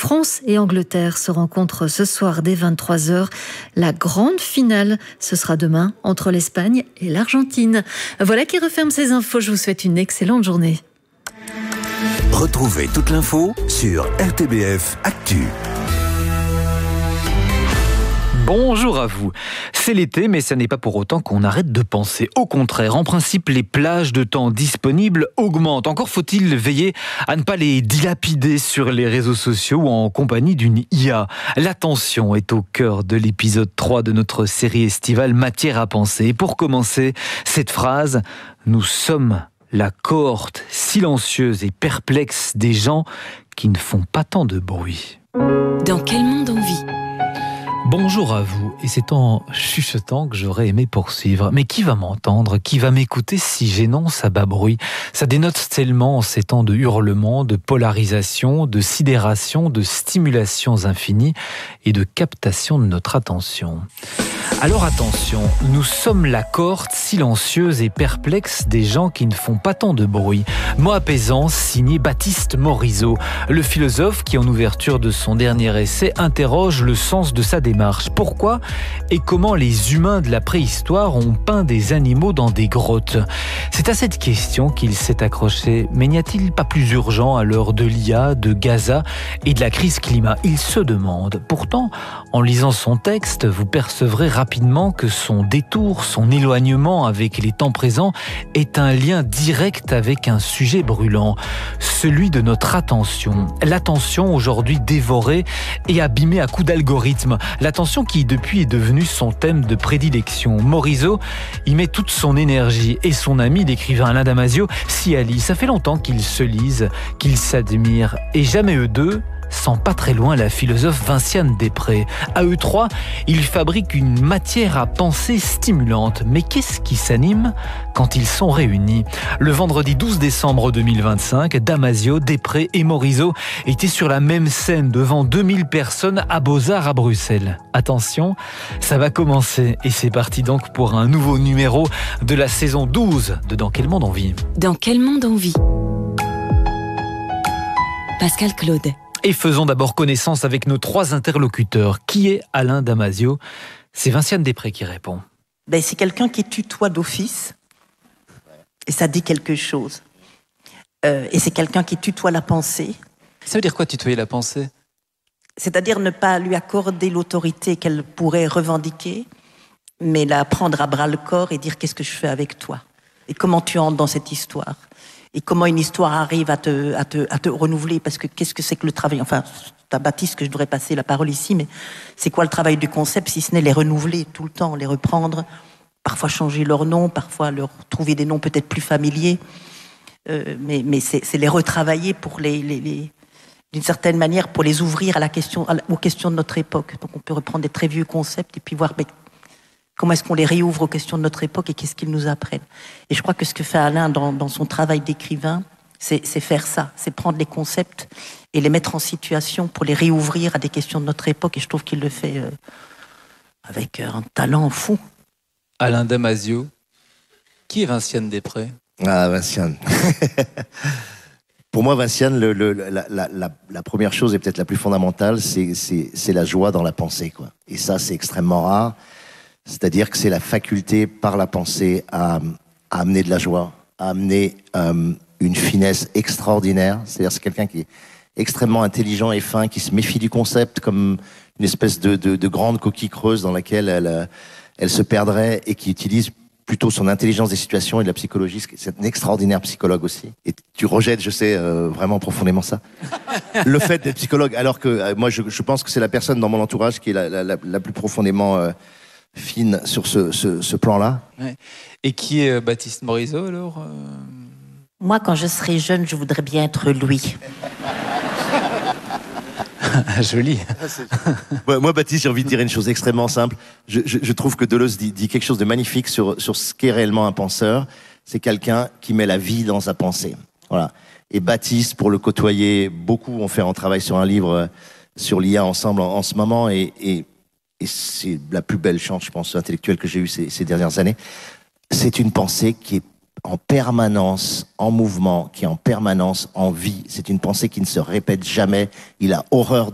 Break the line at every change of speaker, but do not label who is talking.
France et Angleterre se rencontrent ce soir dès 23h. La grande finale, ce sera demain entre l'Espagne et l'Argentine. Voilà qui referme ces infos. Je vous souhaite une excellente journée.
Retrouvez toute l'info sur RTBF Actu.
Bonjour à vous. C'est l'été, mais ça n'est pas pour autant qu'on arrête de penser. Au contraire, en principe, les plages de temps disponibles augmentent. Encore faut-il veiller à ne pas les dilapider sur les réseaux sociaux ou en compagnie d'une IA. L'attention est au cœur de l'épisode 3 de notre série estivale Matière à penser. Et pour commencer, cette phrase, nous sommes la cohorte silencieuse et perplexe des gens qui ne font pas tant de bruit.
Dans quel monde on vit ?
Bonjour à vous, et c'est en chuchotant que j'aurais aimé poursuivre. Mais qui va m'entendre ? Qui va m'écouter si j'énonce à bas bruit ? Ça dénote tellement en ces temps de hurlements, de polarisation, de sidération, de stimulations infinies et de captation de notre attention. Alors attention, nous sommes la cohorte silencieuse et perplexe des gens qui ne font pas tant de bruit. Mot apaisant signé Baptiste Morisot, le philosophe qui, en ouverture de son dernier essai, interroge le sens de sa démarche. Pourquoi et comment les humains de la préhistoire ont peint des animaux dans des grottes ? C'est à cette question qu'il s'est accroché. Mais n'y a-t-il pas plus urgent à l'heure de l'IA, de Gaza et de la crise climat ? Il se demande. Pourtant, en lisant son texte, vous percevrez rapidement que son détour, son éloignement avec les temps présents est un lien direct avec un sujet brûlant, celui de notre attention. L'attention aujourd'hui dévorée et abîmée à coups d'algorithmes. L'attention qui depuis est devenue son thème de prédilection. Morisot y met toute son énergie et son ami, l'écrivain Alain Damasio, s'y allie. Ça fait longtemps qu'ils se lisent, qu'ils s'admirent et jamais eux deux sans pas très loin la philosophe Vinciane Després. À eux trois, ils fabriquent une matière à penser stimulante. Mais qu'est-ce qui s'anime quand ils sont réunis ? Le vendredi 12 décembre 2025, Damasio, Després et Morisot étaient sur la même scène devant 2000 personnes à Beaux-Arts à Bruxelles. Attention, ça va commencer et c'est parti donc pour un nouveau numéro de la saison 12 de Dans quel monde on vit ?
Dans quel monde on vit ? Pascal Claude.
Et faisons d'abord connaissance avec nos trois interlocuteurs. Qui est Alain Damasio ? C'est Vinciane Després qui répond.
C'est quelqu'un qui tutoie d'office. Et ça dit quelque chose. Et c'est quelqu'un qui tutoie la pensée.
Ça veut dire quoi, tutoyer la pensée ?
C'est-à-dire ne pas lui accorder l'autorité qu'elle pourrait revendiquer, mais la prendre à bras-le-corps et dire qu'est-ce que je fais avec toi ? Et comment tu entres dans cette histoire ? Et comment une histoire arrive à te renouveler, parce que qu'est-ce que c'est que le travail ? Enfin, c'est à Baptiste que je devrais passer la parole ici, mais c'est quoi le travail du concept, si ce n'est les renouveler tout le temps, les reprendre, parfois changer leur nom, parfois leur trouver des noms peut-être plus familiers, mais c'est les retravailler pour d'une certaine manière, pour les ouvrir aux questions de notre époque. Donc on peut reprendre des très vieux concepts et puis voir comment est-ce qu'on les réouvre aux questions de notre époque et qu'est-ce qu'ils nous apprennent. Et je crois que ce que fait Alain dans son travail d'écrivain, c'est faire ça, c'est prendre les concepts et les mettre en situation pour les réouvrir à des questions de notre époque. Et je trouve qu'il le fait avec un talent fou.
Alain Damasio. Qui est Vinciane Després ?
Ah, Vinciane. Pour moi, Vinciane, la première chose et peut-être la plus fondamentale, c'est la joie dans la pensée, quoi. Et ça, c'est extrêmement rare. C'est-à-dire que c'est la faculté par la pensée à amener de la joie, à amener une finesse extraordinaire. C'est-à-dire c'est quelqu'un qui est extrêmement intelligent et fin, qui se méfie du concept comme une espèce de grande coquille creuse dans laquelle elle se perdrait et qui utilise plutôt son intelligence des situations et de la psychologie. C'est un extraordinaire psychologue aussi. Et tu rejettes, je sais, vraiment profondément ça. Le fait d'être psychologue, alors que moi je pense que c'est la personne dans mon entourage qui est la plus profondément fine sur ce plan-là.
Ouais. Et qui est Baptiste Morisot alors
Moi, quand je serai jeune, je voudrais bien être Louis.
Joli.
Moi, Baptiste, j'ai envie de dire une chose extrêmement simple. Je trouve que Deleuze dit quelque chose de magnifique sur ce qu'est réellement un penseur. C'est quelqu'un qui met la vie dans sa pensée. Voilà. Et Baptiste, pour le côtoyer, beaucoup ont fait un travail sur un livre sur l'IA ensemble en ce moment, et c'est la plus belle chance, je pense, intellectuelle que j'ai eue ces dernières années. C'est une pensée qui est en permanence en mouvement, qui est en permanence en vie. C'est une pensée qui ne se répète jamais. Il a horreur